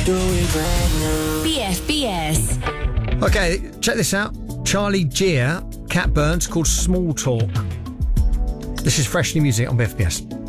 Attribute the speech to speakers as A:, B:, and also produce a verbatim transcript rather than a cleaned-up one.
A: B F B S.
B: Okay, check this out. Charlie Gear, Cat Burns, called Small Talk. This is fresh new music on B F B S.